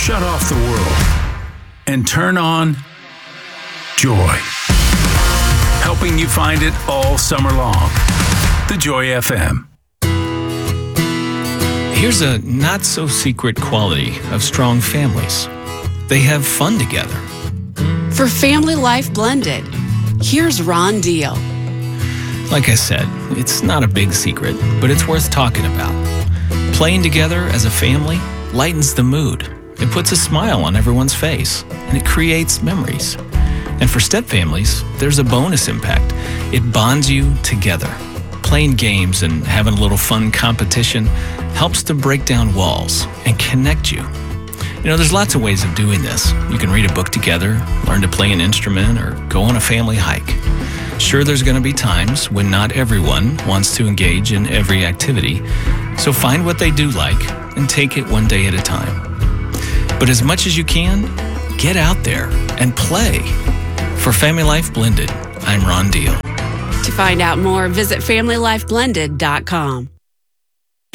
shut off the world and turn on joy. Helping you find it all summer long. The Joy FM. Here's a not-so-secret quality of strong families. They have fun together. For Family Life Blended, here's Ron Deal. Like I said, it's not a big secret, but it's worth talking about. Playing together as a family lightens the mood. It puts a smile on everyone's face, and it creates memories. And for step families, there's a bonus impact. It bonds you together. Playing games and having a little fun competition helps to break down walls and connect you. You know, there's lots of ways of doing this. You can read a book together, learn to play an instrument, or go on a family hike. Sure, there's going to be times when not everyone wants to engage in every activity, so find what they do like and take it one day at a time. But as much as you can, get out there and play. For Family Life Blended, I'm Ron Deal. To find out more, visit FamilyLifeBlended.com.